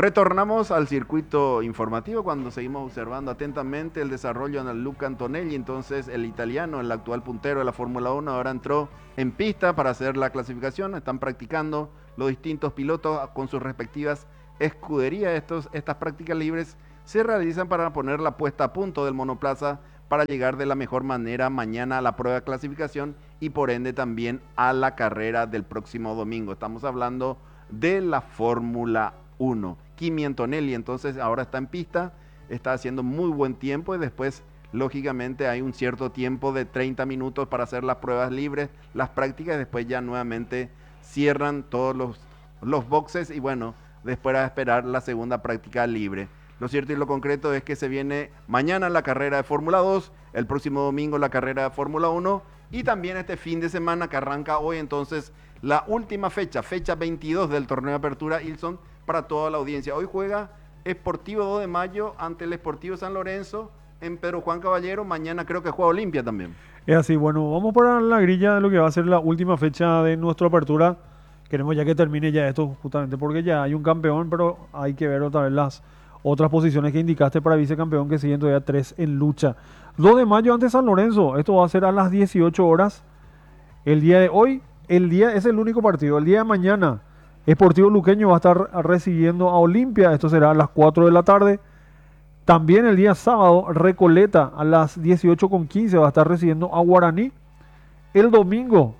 Retornamos al circuito informativo cuando seguimos observando atentamente el desarrollo de Luca Antonelli. Entonces el italiano, el actual puntero de la Fórmula 1, ahora entró en pista para hacer la clasificación. Están practicando los distintos pilotos con sus respectivas escuderías. Estas prácticas libres se realizan para poner la puesta a punto del monoplaza para llegar de la mejor manera mañana a la prueba de clasificación y por ende también a la carrera del próximo domingo. Estamos hablando de la Fórmula 1. Kimi Antonelli entonces ahora está en pista, está haciendo muy buen tiempo y después lógicamente hay un cierto tiempo de 30 minutos para hacer las pruebas libres, las prácticas, y después ya nuevamente cierran todos los boxes y bueno, después a esperar la segunda práctica libre. Lo cierto y lo concreto es que se viene mañana la carrera de Fórmula 2, el próximo domingo la carrera de Fórmula 1 y también este fin de semana que arranca hoy entonces la última fecha 22 del torneo de apertura Ilson para toda la audiencia. Hoy juega Sportivo 2 de Mayo ante el Sportivo San Lorenzo en Pedro Juan Caballero. Mañana creo que juega Olimpia también. Es así, bueno, vamos para la grilla de lo que va a ser la última fecha de nuestra apertura. Queremos ya que termine ya esto justamente porque ya hay un campeón, pero hay que ver otra vez las otras posiciones que indicaste para vicecampeón que siguen todavía 3 en lucha. 2 de mayo ante San Lorenzo, esto va a ser a las 18 horas. El día de hoy, es el único partido. El día de mañana, Sportivo Luqueño va a estar recibiendo a Olimpia, esto será a las 4 de la tarde. También el día sábado, Recoleta a las 18:15 va a estar recibiendo a Guaraní. El domingo,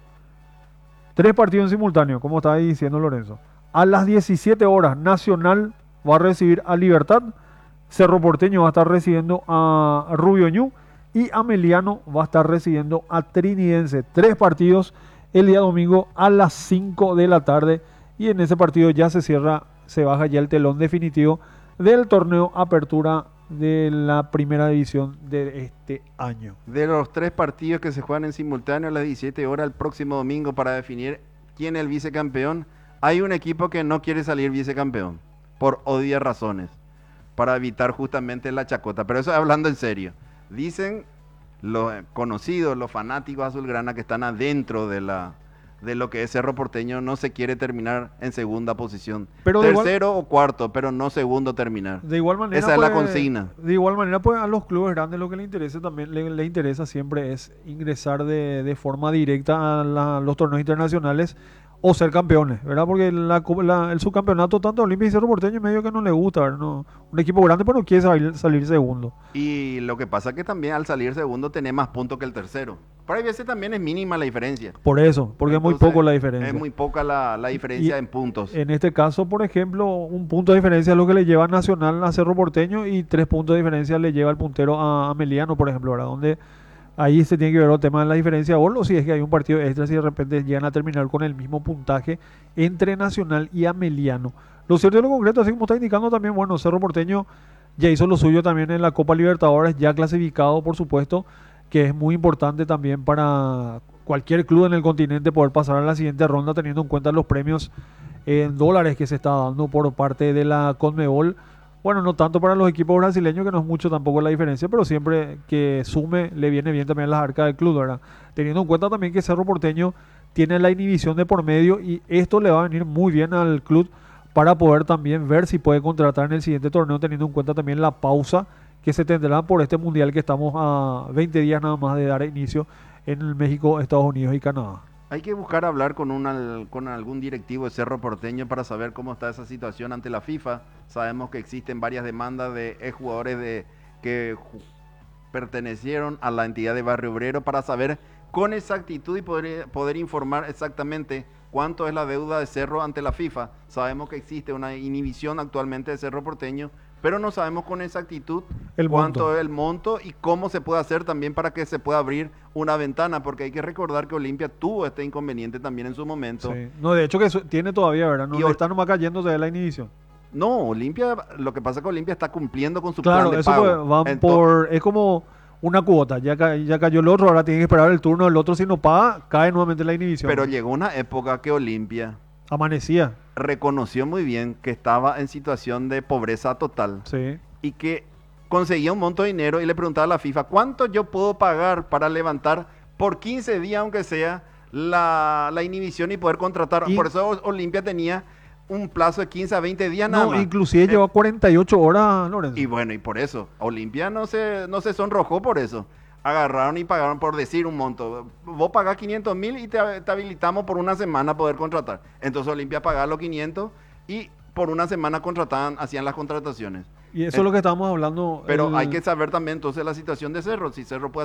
3 partidos en simultáneo, como estaba diciendo Lorenzo. A las 17 horas, Nacional va a recibir a Libertad, Cerro Porteño va a estar recibiendo a Rubio Ñu y Ameliano va a estar recibiendo a Trinidense. 3 partidos el día domingo a las 5 de la tarde y en ese partido ya se baja ya el telón definitivo del torneo Apertura de la primera división de este año. De los 3 partidos que se juegan en simultáneo a las 17 horas el próximo domingo para definir quién es el vicecampeón, hay un equipo que no quiere salir vicecampeón por obvias razones, para evitar justamente la chacota, pero eso hablando en serio. Dicen los conocidos, los fanáticos azulgrana que están adentro de lo que es Cerro Porteño, no se quiere terminar en segunda posición, pero tercero o cuarto, pero no segundo terminar. De igual manera, esa es la consigna. De igual manera, pues a los clubes grandes lo que les interesa también le interesa siempre es ingresar de forma directa a los torneos internacionales o ser campeones, ¿verdad? Porque el subcampeonato tanto Olimpia y Cerro Porteño medio que no le gusta, ¿verdad? No, un equipo grande pero no quiere salir segundo. Y lo que pasa es que también al salir segundo tenés más puntos que el tercero. Pero hay veces también es mínima la diferencia. Por eso, porque entonces, es muy poco la diferencia. Es muy poca la diferencia en puntos. En este caso, por ejemplo, un punto de diferencia es lo que le lleva Nacional a Cerro Porteño y 3 puntos de diferencia le lleva el puntero a Ameliano, por ejemplo, ¿verdad? Donde ahí se tiene que ver el tema de la diferencia de gol, o si es que hay un partido extra, si de repente llegan a terminar con el mismo puntaje entre Nacional y Ameliano. Lo cierto y lo concreto, así como está indicando también, bueno, Cerro Porteño ya hizo lo suyo también en la Copa Libertadores, ya clasificado, por supuesto, que es muy importante también para cualquier club en el continente poder pasar a la siguiente ronda, teniendo en cuenta los premios en dólares que se está dando por parte de la Conmebol. Bueno, no tanto para los equipos brasileños, que no es mucho tampoco la diferencia, pero siempre que sume le viene bien también a las arcas del club, ¿verdad? Teniendo en cuenta también que Cerro Porteño tiene la inhibición de por medio y esto le va a venir muy bien al club para poder también ver si puede contratar en el siguiente torneo, teniendo en cuenta también la pausa que se tendrá por este mundial que estamos a 20 días nada más de dar inicio en México, Estados Unidos y Canadá. Hay que buscar hablar con algún directivo de Cerro Porteño para saber cómo está esa situación ante la FIFA. Sabemos que existen varias demandas de exjugadores que pertenecieron a la entidad de Barrio Obrero para saber con exactitud y poder informar exactamente cuánto es la deuda de Cerro ante la FIFA. Sabemos que existe una inhibición actualmente de Cerro Porteño, pero no sabemos con exactitud cuánto es el monto y cómo se puede hacer también para que se pueda abrir una ventana, porque hay que recordar que Olimpia tuvo este inconveniente también en su momento. Sí. No, de hecho que tiene todavía, ¿verdad? No está nomás cayéndose de la inhibición. No, Olimpia, lo que pasa es que Olimpia está cumpliendo con su plan de pago. Claro, es como una cuota, ya cayó el otro, ahora tiene que esperar el turno del otro, si no paga, cae nuevamente la inhibición. Pero llegó una época que Olimpia amanecía, reconoció muy bien que estaba en situación de pobreza total, sí, y que conseguía un monto de dinero y le preguntaba a la FIFA, ¿cuánto yo puedo pagar para levantar por 15 días, aunque sea, la inhibición y poder contratar? Por eso Olimpia tenía un plazo de 15 a 20 días nada No, más. inclusive lleva 48 horas, Lorenzo. Y bueno, y por eso, Olimpia no se sonrojó por eso. Agarraron y pagaron por decir un monto. Vos pagás 500.000 y te habilitamos por una semana a poder contratar. Entonces Olimpia pagaba los 500 y por una semana contrataban, hacían las contrataciones. Y eso es lo que estábamos hablando. Pero hay que saber también entonces la situación de Cerro. Si Cerro puede